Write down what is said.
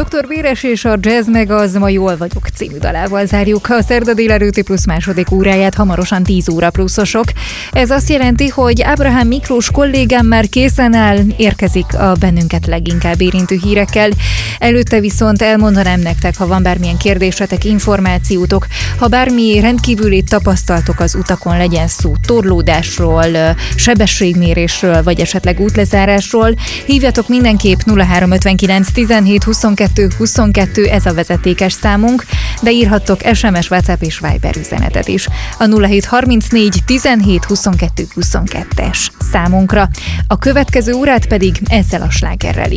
Dr. Véres és a Jazz meg az Ma jól vagyok című dalával zárjuk a szerda délelőtti plusz második óráját, hamarosan 10 óra pluszosok. Ez azt jelenti, hogy Ábrahám Miklós kollégám már készen áll, érkezik a bennünket leginkább érintő hírekkel. Előtte viszont elmondanám nektek, ha van bármilyen kérdésetek, információtok, ha bármi rendkívüli tapasztaltok az utakon, legyen szó torlódásról, sebességmérésről, vagy esetleg útlezárásról, hívjatok mindenképp 0359 17 22 22, ez a vezetékes számunk, de írhattok SMS, WhatsApp és Viber üzenetet is a 0734 17 22 22-es számunkra. A következő órát pedig ezzel a slágerrel